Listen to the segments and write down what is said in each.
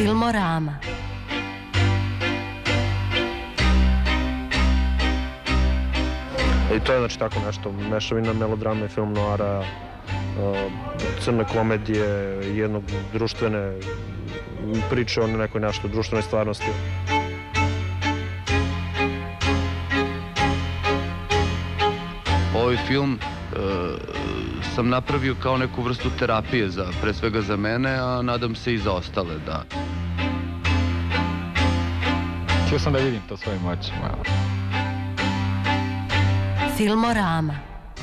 Filmorama. I to je znači tako nešto, mešavina melodrame, film noara, crne komedije, jednog društvene priče o nekoj nešto društvenoj stvarnosti. Ovaj film sam napravio kao neku vrstu terapije, pre svega za mene, a nadam se i za ostale, da. Htio sam da vidim to svojim očima. Filmorama.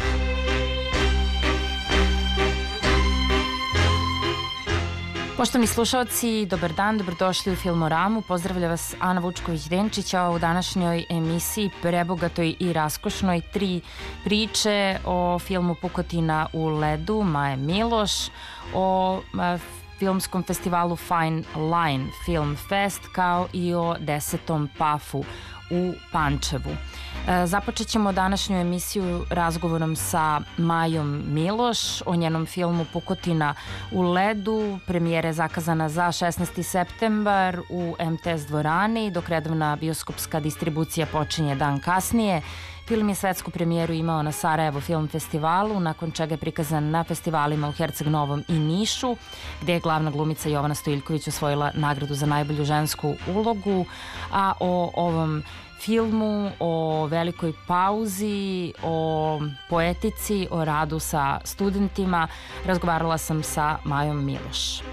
Poštovani slušalci, dobar dan, dobrodošli u Filmoramu. Pozdravlja vas Ana Vučković-Denčić, a u današnjoj emisiji prebogatoj i raskošnoj 3 priče o filmu Pukotina u ledu Maje Miloš, o filmskom festivalu Fine Line Film Fest, kao i o 10. PAF-u u Pančevu. Započet ćemo današnju emisiju razgovorom sa Majom Miloš o njenom filmu Pukotina u ledu. Premijera je zakazana za 16. septembar u MTS dvorani, dok redovna bioskopska distribucija počinje dan kasnije. Film je svetsku premijeru imao na Sarajevo film festivalu, nakon čega je prikazan na festivalima u Herceg Novom i Nišu, gde je glavna glumica Jovana Stojiljković osvojila nagradu za najbolju žensku ulogu. A o ovom filmu, o velikoj pauzi, o poetici, o radu sa studentima razgovarala sam sa Majom Miloš.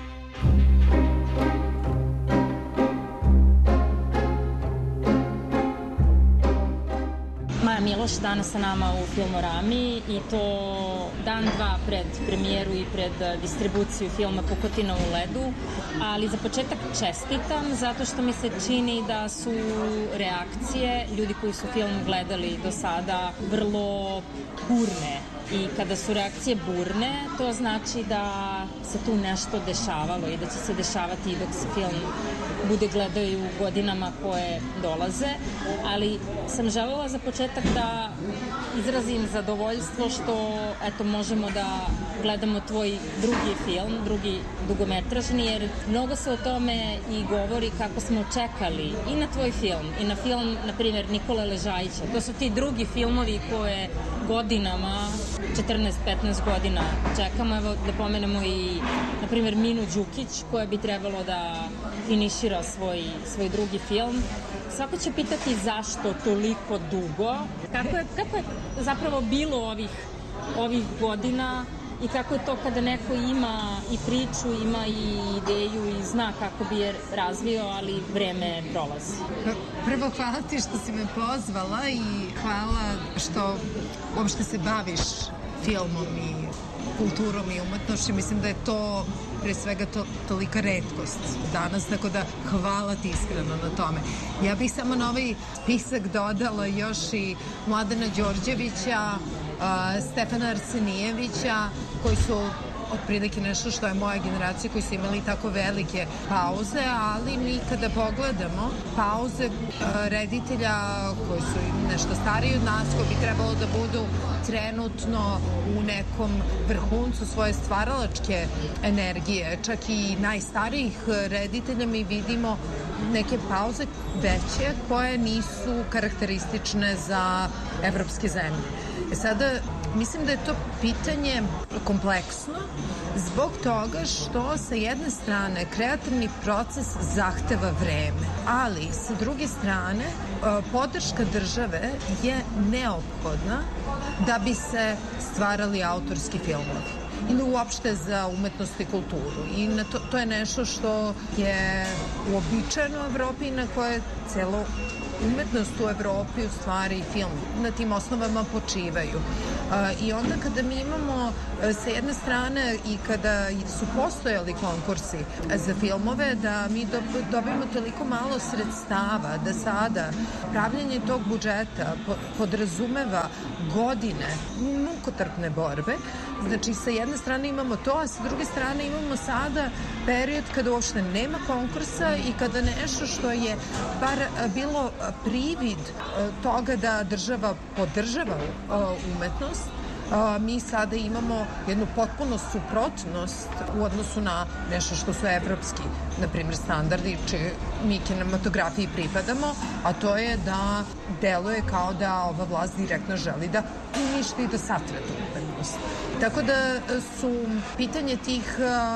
Maja Miloš danas sa nama u Filmorami, i to dan, dva pred premijeru i pred distribuciju filma Pukotina u ledu, ali za početak čestitam zato što mi se čini da su reakcije ljudi koji su film gledali do sada vrlo burne. I kada su reakcije burne, to znači da se tu nešto dešavalo i da će se dešavati dok se film bude gledaju u godinama koje dolaze, ali sam želela za početak da izrazim zadovoljstvo što eto možemo da gledamo tvoj drugi film, drugi dugometražni, jer mnogo se o tome i govori kako smo čekali i na tvoj film i na film, na primjer, Nikole Ležajića. To su ti drugi filmovi koje godinama, 14-15 godina čekamo. Evo da pomenemo i, na primjer, Minu Đukić, koja bi trebalo da finišira svoj drugi film. Svako će pitati zašto toliko dugo. Kako je zapravo bilo ovih godina i kako je to kada neko ima i priču, ima i ideju i zna kako bi je razvio, ali vreme prolazi. Prvo, hvala ti što si me pozvala i hvala što uopšte se baviš filmom i kulturom i umetnošću. Mislim da je to pre svega tolika retkost danas, tako da hvala ti iskreno na tome. Ja bih samo na ovaj spisak dodala još i Mladena Đorđevića, Stefana Arsenijevića, koji su otprilike nešto što je moja generacija, koji su imali tako velike pauze, ali mi kada pogledamo pauze reditelja koji su nešto stariji od nas, koji bi trebalo da budu trenutno u nekom vrhuncu svoje stvaralačke energije, čak i najstarijih reditelja, mi vidimo neke pauze veće koje nisu karakteristične za evropske zemlje. Sada, mislim da je to pitanje kompleksno zbog toga što sa jedne strane kreativni proces zahteva vreme, ali sa druge strane podrška države je neophodna da bi se stvarali autorski filmovi ili uopšte za umetnost i kulturu. I to je nešto što je uobičajeno u Evropi i na koje celo umetnost u Evropi, u stvari film, na tim osnovama počivaju. I onda kada mi imamo sa jedne strane i kada su postojali konkursi za filmove, da mi dobijemo toliko malo sredstava, da sada pravljanje tog budžeta podrazumeva godine mukotrpne borbe. Znači, sa jedne strane imamo to, a sa druge strane imamo sada period kada uopšte nema konkursa i kada nešto što je bar bilo privid toga da država podržava umetnost, mi sada imamo jednu potpuno suprotnost u odnosu na nešto što su evropski, na primjer, standardi čiji mi kinematografiji pripadamo, a to je da deluje kao da ova vlast direktno želi da uništi i da satre tu umetnost. Tako da su pitanje tih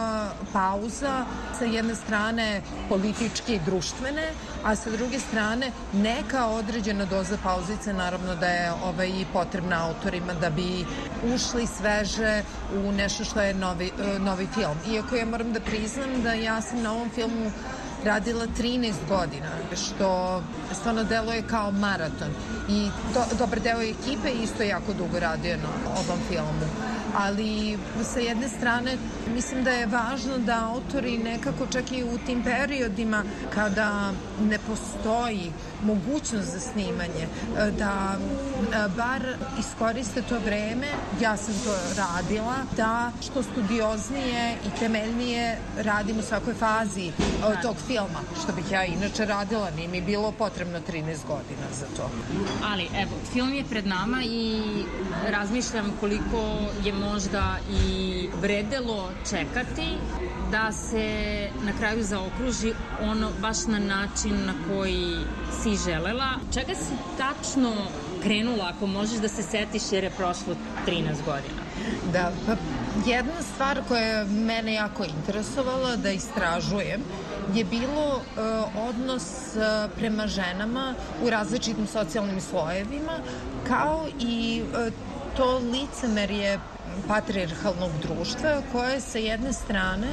pauza sa jedne strane političke i društvene, a sa druge strane neka određena doza pauzice naravno da je i potrebna autorima da bi ušli sveže u nešto što je novi film. Iako ja moram da priznam da ja sam na ovom filmu radila 13 godina, što stvarno deluje kao maraton. I dobar deo ekipe isto jako dugo radio na ovom filmu. Ali sa jedne strane mislim da je važno da autori nekako čak i u tim periodima kada ne postoji mogućnost za snimanje, da bar iskoriste to vreme, ja sam to radila, da što studioznije i temeljnije radim u svakoj fazi tog filma, što bih ja inače radila, nije mi bilo potrebno 13 godina za to. Ali evo, film je pred nama i razmišljam koliko je možda i vredelo čekati da se na kraju zaokruži ono baš na način na koji si želela. Čega si tačno krenula, ako možeš da se setiš, jer je prošlo 13 godina? Da, pa jedna stvar koja je mene jako interesovala da istražujem je bilo odnos prema ženama u različitim socijalnim slojevima, kao i to licemerje patrijarhalnog društva koje sa jedne strane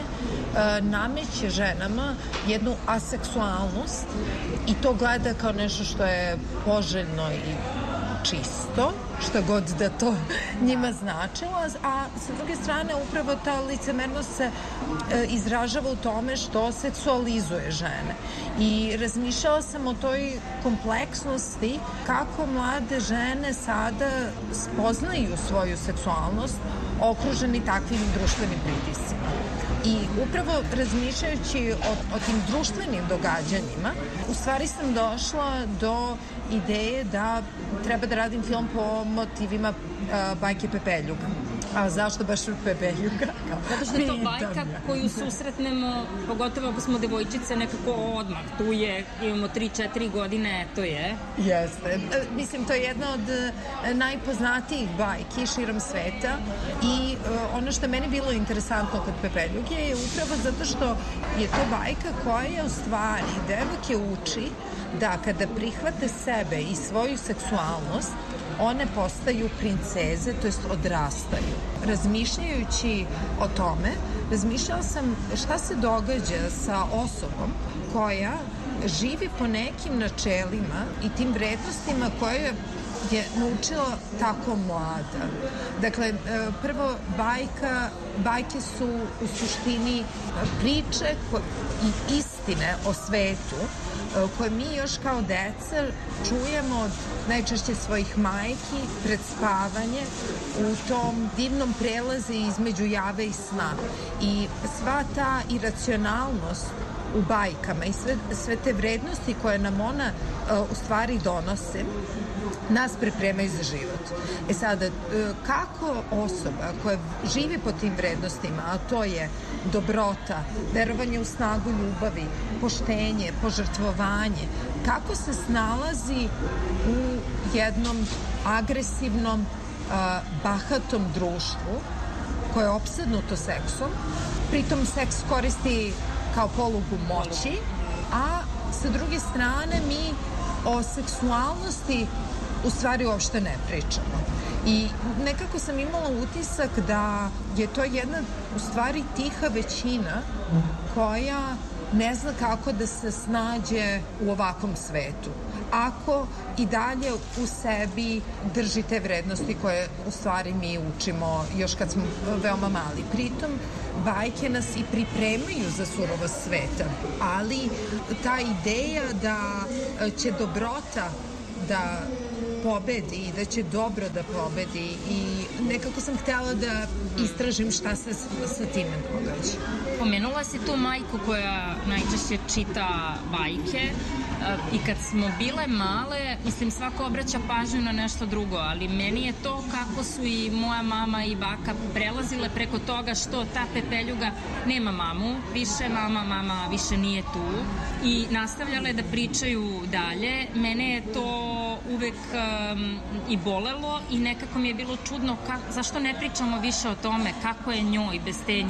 nameće ženama jednu aseksualnost i to gleda kao nešto što je poželjno i čisto, šta god da to njima značilo, a sa druge strane upravo ta licemernost se izražava u tome što seksualizuje žene. I razmišljala sam o toj kompleksnosti kako mlade žene sada spoznaju svoju seksualnost okruženi takvim društvenim pritiscima. I upravo razmišljajući o tim društvenim događanjima, u stvari sam došla do ideje da treba da radim film po motivima bajke Pepeljuga. A zašto baš Pepeljuga? Zato što je to bajka koju susretnemo, pogotovo ako smo devojčice, nekako odmah. Tu je, imamo 3-4 godine, to je. Jeste. Mislim, to je jedna od najpoznatijih bajki širom sveta i ono što je meni bilo interesantno kod Pepeljuge je upravo zato što je to bajka koja u stvari devojke uči da kada prihvate sebe i svoju seksualnost, one postaju princeze, to jest odrastaju. Razmišljajući o tome, razmišljala sam šta se događa sa osobom koja živi po nekim načelima i tim vrednostima koje je naučila tako mlada. Dakle, prvo, bajke su u suštini priče i istine o svetu koje mi još kao deca čujemo od najčešće svojih majki pred spavanje u tom divnom prelazu između jave i sna. I sva ta iracionalnost u bajkama i sve te vrednosti koje nam ona u stvari donose nas pripremaju za život. Sada, kako osoba koja živi po tim vrednostima, a to je dobrota, verovanje u snagu ljubavi, poštenje, požrtvovanje, kako se snalazi u jednom agresivnom, bahatom društvu koje je opsednuto seksom, pritom seks koristi kao polugu moći, a sa druge strane mi o seksualnosti u stvari uopšte ne pričamo. I nekako sam imala utisak da je to jedna u stvari tiha većina koja ne zna kako da se snađe u ovakvom svetu. Ako i dalje u sebi drži te vrednosti koje u stvari mi učimo još kad smo veoma mali. Pritom, bajke nas i pripremaju za surovost sveta, ali ta ideja da će dobrota da pobedi i da će dobro da pobedi i nekako sam htela da istražim šta se sa time događa. Pomenula si tu majku koja najčešće čita bajke i kad smo bile male, mislim svako obraća pažnju na nešto drugo, ali meni je to kako su i moja mama i baka prelazile preko toga što ta Pepeljuga nema mamu, više mama više nije tu i nastavljale da pričaju dalje. Mene je to uvek i bolelo i nekako mi je bilo čudno zašto ne pričamo više o tome kako je njoj bez te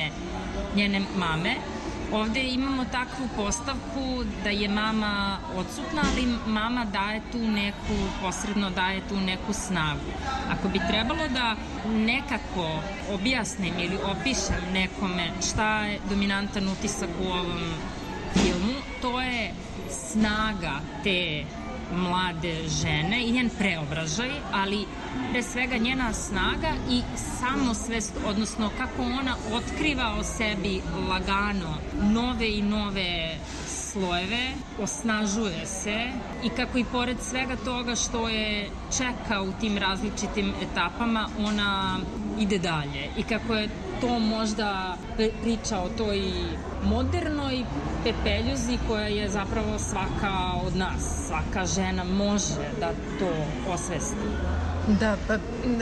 njene mame. Ovde imamo takvu postavku da je mama odsutna, ali mama daje tu neku, posredno daje tu neku snagu. Ako bi trebalo da nekako objasnim ili opišem nekome šta je dominantan utisak u ovom filmu, to je snaga te mlade žene i njen preobražaj, ali pre svega njena snaga i samosvest, odnosno kako ona otkriva o sebi lagano nove i nove slojeve, osnažuje se i kako i pored svega toga što je čeka u tim različitim etapama, ona ide dalje i kako je to možda priča o toj modernoj Pepeljuzi koja je zapravo svaka od nas, svaka žena može da to osvesti. Da, pa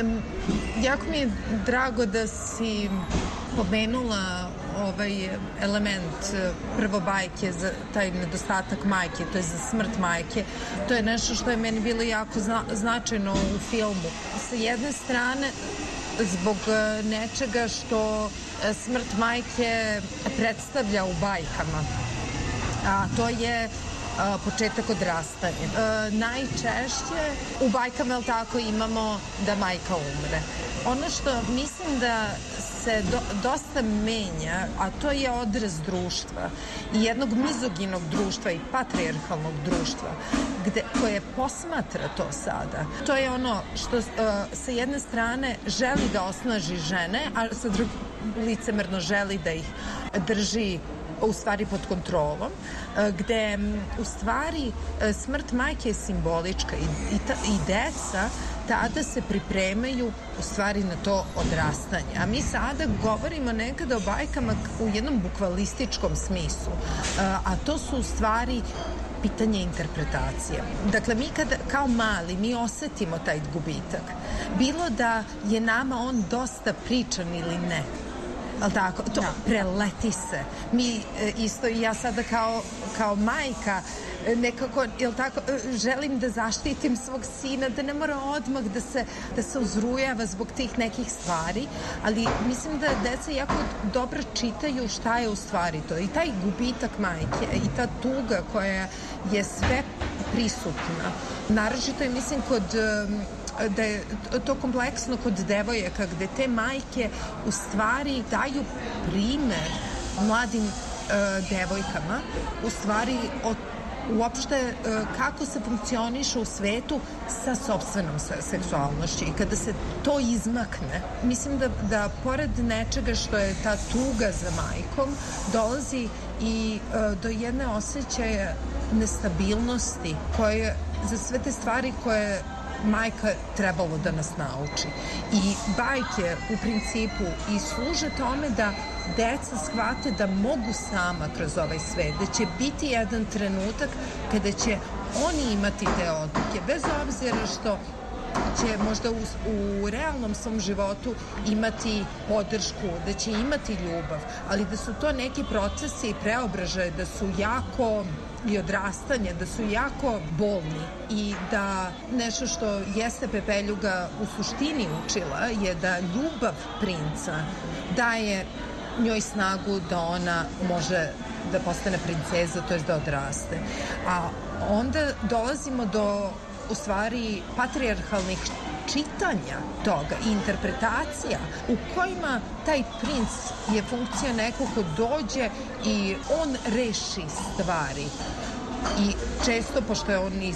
jako mi je drago da si pomenula ovaj element prvo bajke za taj nedostatak majke, to je za smrt majke. To je nešto što je meni bilo jako značajno u filmu. Sa jedne strane, zbog nečega što smrt majke predstavlja u bajkama, a to je početak odrastanja. Najčešće u bajkama, jel tako, imamo da majka umre. Ono što mislim da se dosta menja, a to je odraz društva i jednog mizoginog društva i patrijarhalnog društva koje posmatra to sada. To je ono što sa jedne strane želi da osnaži žene, a sa drugog licemerno želi da ih drži u stvari pod kontrolom, gde u stvari smrt majke je simbolička i deca tada se pripremaju u stvari na to odrastanje. A mi sada govorimo nekada o bajkama u jednom bukvalističkom smislu, a to su u stvari pitanje interpretacije. Dakle, mi kada, kao mali, mi osetimo taj gubitak. Bilo da je nama on dosta pričan ili ne. Ali tako, to preleti se. Mi isto i ja sada kao majka nekako, jel tako, želim da zaštitim svog sina, da ne mora odmah da se uzrujava zbog tih nekih stvari, ali mislim da deca jako dobro čitaju šta je u stvari to. I taj gubitak majke i ta tuga koja je sve prisutna. Naročito je, mislim, da je to kompleksno kod devojaka, gde te majke u stvari daju primer mladim devojkama, u stvari uopšte kako se funkcioniše u svetu sa sopstvenom seksualnošću. I kada se to izmakne, mislim da pored nečega što je ta tuga za majkom, dolazi i do jedne osjećaja nestabilnosti koje za sve te stvari koje majka trebalo da nas nauči. I bajke u principu i služe tome da deca shvate da mogu sama kroz ovaj svet, da će biti jedan trenutak kada će oni imati te odluke, bez obzira što će možda u realnom svom životu imati podršku, da će imati ljubav, ali da su to neki procesi i preobražaje, da su jako i odrastanje, da su jako bolni i da nešto što jeste Pepeljuga u suštini učila je da ljubav princa daje njoj snagu da ona može da postane princeza, to je da odraste. A onda dolazimo do u stvari patrijarhalnih čitanja toga i interpretacija u kojima taj princ je funkcija nekog ko dođe i on reši stvari. I često, pošto je on iz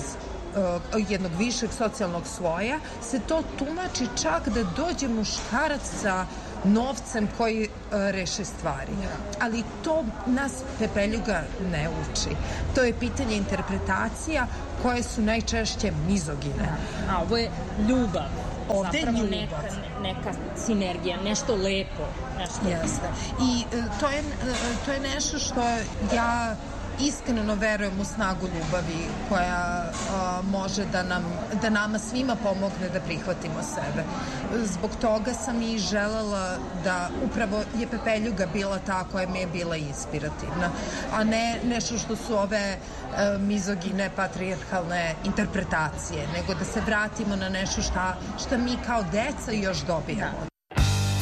jednog višeg socijalnog sloja, se to tumači čak da dođe muškarac sa novcem koji reše stvari. Ali to nas Pepeljuga ne uči. To je pitanje interpretacija koje su najčešće mizogine. A ovo je ljubav. Ovde je zapravo ljubav. neka sinergija, nešto lepo. Jeste. I to je nešto što ja iskreno verujem u snagu ljubavi koja može da nama svima pomogne da prihvatimo sebe. Zbog toga sam i želela da upravo je Pepeljuga bila ta koja mi je bila inspirativna, a ne nešto što su ove mizogine, patrijarhalne interpretacije, nego da se vratimo na nešto šta mi kao deca još dobijamo.